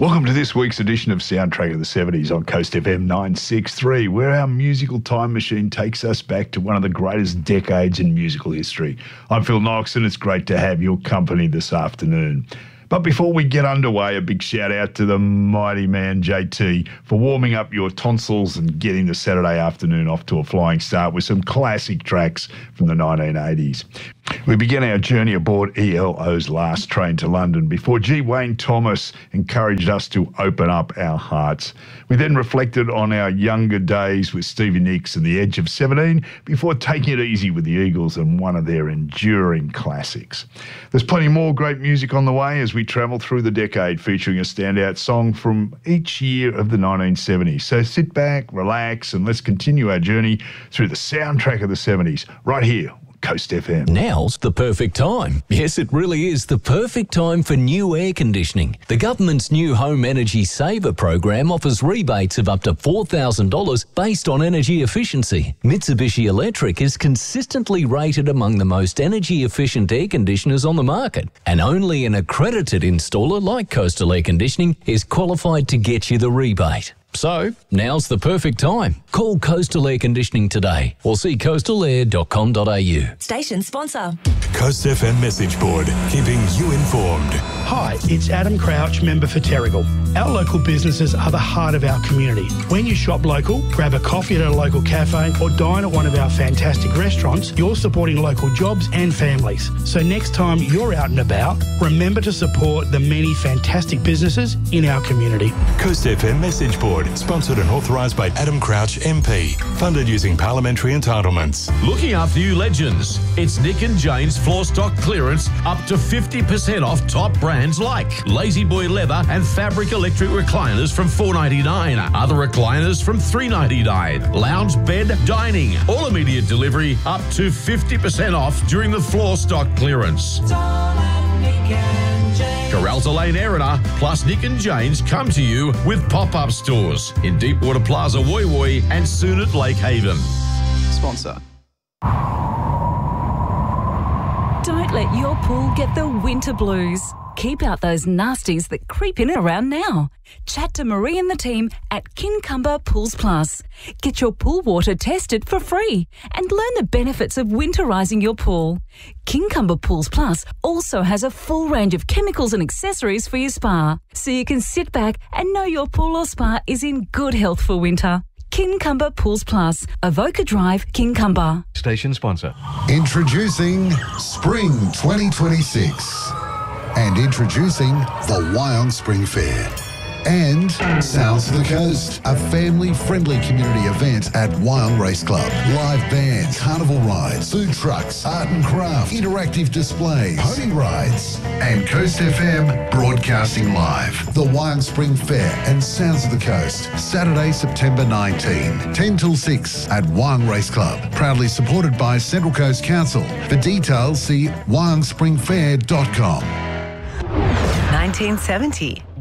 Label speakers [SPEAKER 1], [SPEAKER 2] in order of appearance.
[SPEAKER 1] Welcome to this week's edition of Soundtrack of the 70s on Coast FM 963, where our musical time machine takes us back to one of the greatest decades in musical history. I'm Phil Knox, and it's great to have your company this afternoon. But before we get underway, a big shout out to the mighty man JT for warming up your tonsils and getting the Saturday afternoon off to a flying start with some classic tracks from the 1980s. We began our journey aboard ELO's last train to London before G. Wayne Thomas encouraged us to open up our hearts. We then reflected on our younger days with Stevie Nicks and The Edge of 17 before taking it easy with the Eagles and one of their enduring classics. There's plenty more great music on the way as we travel through the decade, featuring a standout song from each year of the 1970s. So sit back, relax, and let's continue our journey through the soundtrack of the 70s right here. Coast FM.
[SPEAKER 2] Now's the perfect time. Yes, it really is the perfect time for new air conditioning. The government's new Home Energy Saver program offers rebates of up to $4,000 based on energy efficiency. Mitsubishi Electric is consistently rated among the most energy efficient air conditioners on the market, and only an accredited installer like Coastal Air Conditioning is qualified to get you the rebate. So, now's the perfect time. Call Coastal Air Conditioning today or see coastalair.com.au.
[SPEAKER 3] Station sponsor.
[SPEAKER 4] Coast FM message board, keeping you informed.
[SPEAKER 5] Hi, it's Adam Crouch, member for Terrigal. Our local businesses are the heart of our community. When you shop local, grab a coffee at a local cafe or dine at one of our fantastic restaurants, you're supporting local jobs and families. So next time you're out and about, remember to support the many fantastic businesses in our community.
[SPEAKER 4] Coast FM message board, sponsored and authorised by Adam Crouch MP, funded using parliamentary entitlements.
[SPEAKER 6] Looking after you legends, it's Nick and Jane's floor stock clearance up to 50% off top brands like Lazy Boy Leather and Fabric Electric recliners from $4.99, other recliners from $3.99, lounge bed, dining, all immediate delivery up to 50% off during the floor stock clearance. Corralta Lane Erina plus Nick and Jane's come to you with pop-up stores in Deepwater Plaza Woy Woy and soon at Lake Haven.
[SPEAKER 7] Sponsor.
[SPEAKER 3] Don't let your pool get the winter blues. Keep out those nasties that creep in around now. Chat to Marie and the team at Kincumber Pools Plus. Get your pool water tested for free and learn the benefits of winterising your pool. Kincumber Pools Plus also has a full range of chemicals and accessories for your spa, so you can sit back and know your pool or spa is in good health for winter. Kincumber Pools Plus, Avoca Drive, Kincumber.
[SPEAKER 7] Station sponsor.
[SPEAKER 8] Introducing Spring 2026. And introducing the Wyong Spring Fair. And Sounds of the Coast, a family-friendly community event at Wyong Race Club. Live bands, carnival rides, food trucks, art and craft, interactive displays, pony rides, and Coast FM broadcasting live. The Wyong Spring Fair and Sounds of the Coast, Saturday, September 19, 10 till 6 at Wyong Race Club. Proudly supported by Central Coast Council. For details, see wyongspringfair.com.
[SPEAKER 9] 1970.